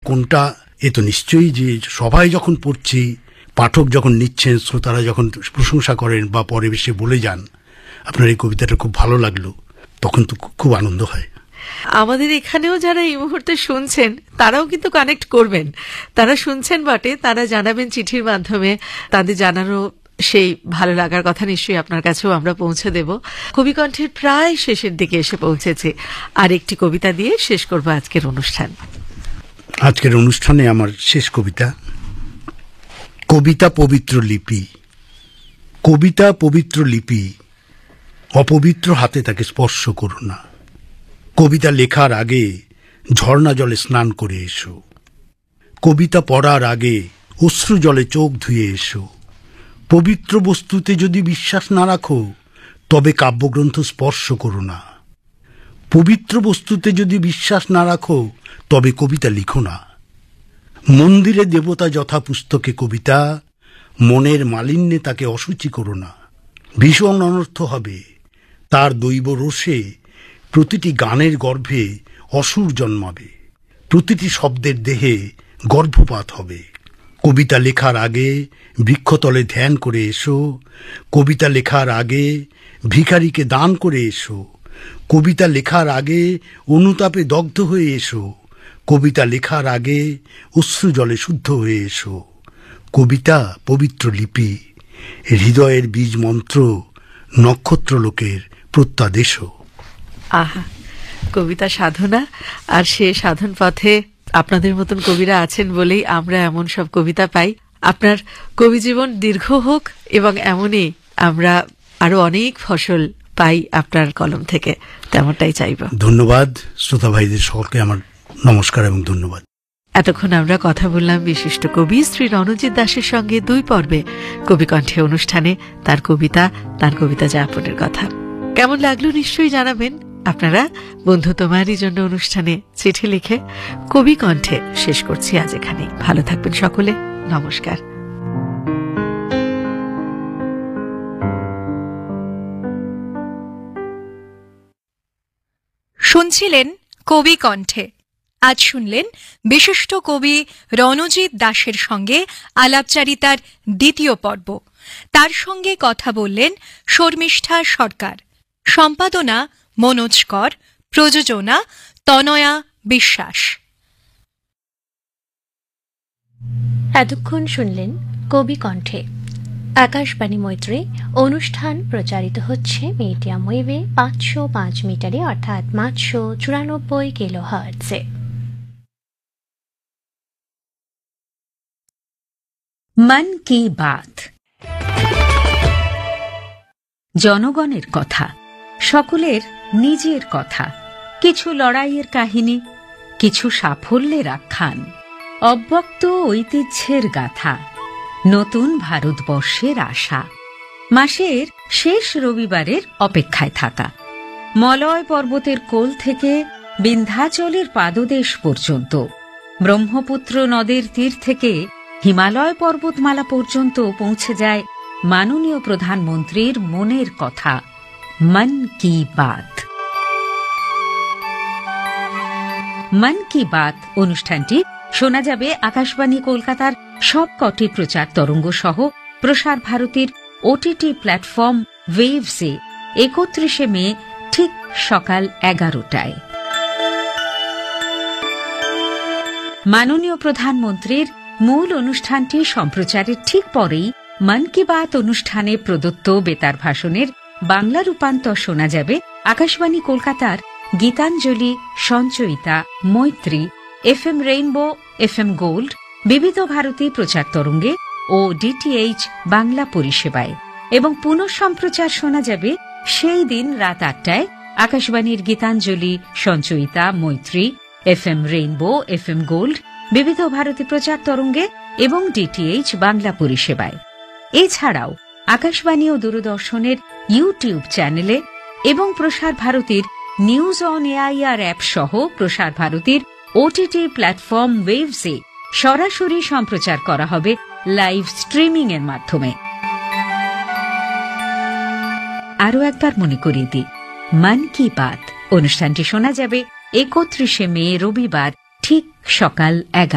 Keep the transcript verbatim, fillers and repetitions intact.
কোনটা, এ তো নিশ্চয়ই যে সবাই যখন পড়ছি, পাঠক যখন নিচ্ছেন, শ্রোতারা যখন প্রশংসা করেন বা পরে বেশি বলে যান আপনার এই কবিতাটা খুব ভালো লাগলো, তখন তো খুব আনন্দ হয়। আমাদের এখানেও যারা এই মুহূর্তে শুনছেন তারাও কিন্তু কানেক্ট করবেন, তারা শুনছেন বটে, তারা জানাবেন চিঠির মাধ্যমে, তাদের জানানো সেই ভালো লাগার কথা নিশ্চয়ই আপনার কাছেও আমরা পৌঁছে দেব। কবিকণ্ঠের প্রায় শেষের দিকে এসে পৌঁছেছে, আর একটি কবিতা দিয়ে শেষ করব আজকের অনুষ্ঠান। আজকের অনুষ্ঠানে আমার শেষ কবিতা, কবিতা পবিত্র লিপি। কবিতা পবিত্র লিপি, অপবিত্র হাতে তাকে স্পর্শ করো না। কবিতা লেখার আগে ঝর্ণা জলে স্নান করে এসো। কবিতা পড়ার আগে অশ্রু জলে চোখ ধুয়ে এসো। পবিত্র বস্তুতে যদি বিশ্বাস না রাখো তবে কাব্যগ্রন্থ স্পর্শ করো না। পবিত্র বস্তুতে যদি বিশ্বাস না রাখো তবে কবিতা লিখো না। মন্দিরে দেবতা যথা পুস্তকে কবিতা, মনের মালিন্যে তাকে অসুচি করো না। ভীষণ অনর্থ হবে তার দৈব রোষে, প্রতিটি গানের গর্ভে অসুর জন্মাবে, প্রতিটি শব্দের দেহে গর্ভপাত হবে। কবিতা লেখার আগে বৃক্ষতলে ধ্যান করে এসো। কবিতা লেখার আগে ভিখারিকে দান করে এসো। কবিতা লেখার আগে অনুতাপে দগ্ধ হয়ে এসো। কবিতা লেখার আগে অশ্রু জলে শুদ্ধ হয়ে এসো। কবিতা পবিত্র লিপি, হৃদয়ের বীজ মন্ত্র, নক্ষত্রলোকের প্রত্যাদেশ। আহা, কবিতা সাধনা, আর সে সাধন পথে আপনাদের মতন কবিরা আছেন বলেই আমরা এমন সব কবিতা পাই। আপনার কবি জীবন দীর্ঘ হোক এবং এমনই আমরা আরো অনেক ফসল পাই আপনার কলম থেকে, তেমনটাই চাইব। ধন্যবাদ শ্রোতা ভাইদের সকলকে আমার নমস্কার এবং ধন্যবাদ। এতক্ষণ আমরা কথা বললাম বিশিষ্ট কবি শ্রী রণজিৎ দাসের সঙ্গে দুই পর্বে কবিকণ্ঠে অনুষ্ঠানে তার কবিতা, তার কবিতা যাপনের কথা। কেমন লাগলো নিশ্চয়ই জানাবেন আপনারা। বন্ধু তোমারই জন্য অনুষ্ঠানে চিঠি লিখে কবিকণ্ঠে শেষ করছি আজ এখানে। ভালো থাকবেন সকলে, নমস্কার। শুনছিলেন কবিকণ্ঠে। আজ শুনলেন বিশিষ্ট কবি রণজিৎ দাসের সঙ্গে আলাপচারিতার দ্বিতীয় পর্ব। তার সঙ্গে কথা বললেন শর্মিষ্ঠা সরকার। সম্পাদনা মনোজ কর, প্রযোজনা তনয়া বিশ্বাস। এতক্ষণ শুনলেন কবিকণ্ঠে। আকাশবাণী মৈত্রী অনুষ্ঠান প্রচারিত হচ্ছে মিডিয়াম ওয়েভে পাঁচশো পাঁচ মিটারে অর্থাৎ পাঁচশো চুরানব্বই কিলো হার্টজে। মন কি বাত, জনগণের কথা, সকলের নিজের কথা, কিছু লড়াইয়ের কাহিনী, কিছু সাফল্যের আখ্যান, অব্যক্ত ঐতিহ্যের গাথা, নতুন ভারতবর্ষের আশা, মাসের শেষ রবিবারের অপেক্ষায় থাকা, মলয় পর্বতের কোল থেকে বিন্ধ্যাচলের পাদদেশ পর্যন্ত, ব্রহ্মপুত্র নদের তীর থেকে হিমালয় পর্বতমালা পর্যন্ত পৌঁছে যায় মাননীয় প্রধানমন্ত্রীর মনের কথা। মন কি বাত। মন কি বাত অনুষ্ঠানটি শোনা যাবে আকাশবাণী কলকাতার সবকটি প্রচার তরঙ্গ সহ প্রসার ভারতীর ওটিটি প্ল্যাটফর্ম ওয়েভসে একত্রিশে মে ঠিক সকাল এগারোটায়। মাননীয় প্রধানমন্ত্রীর মূল অনুষ্ঠানটি সম্প্রচারের ঠিক পরেই মন কি বাত অনুষ্ঠানে প্রদত্ত বেতার ভাষণের বাংলা রূপান্তর শোনা যাবে আকাশবাণী কলকাতার গীতাঞ্জলি, সঞ্চয়িতা, মৈত্রী, F M rainbow, F M gold, বিবিধ ভারতী প্রচার তরঙ্গে ও ডিটিএইচ বাংলা পরিষেবায়, এবং পুনঃ সম্প্রচার শোনা যাবে সেই দিন রাত আটটায় আকাশবাণীর গীতাঞ্জলি, সঞ্চয়িতা, মৈত্রী, F M rainbow, F M gold, বিবিধ ভারতী প্রচার তরঙ্গে এবং ডিটিএইচ বাংলা পরিষেবায়। এছাড়াও আকাশবাণী ও দূরদর্শনের ইউটিউব চ্যানেলে এবং প্রসার ভারতীর নিউজ অন এআইআর অ্যাপ সহ প্রসার ভারতীর ওটিটি প্ল্যাটফর্ম ওয়েভসে সরাসরি সম্প্রচার করা হবে লাইভ স্ট্রিমিং এর মাধ্যমে। আরও একবার মনে করিয়ে দিই, মন কি বাত অনুষ্ঠানটি শোনা যাবে একত্রিশে মে রবিবার ঠিক সকাল এগারো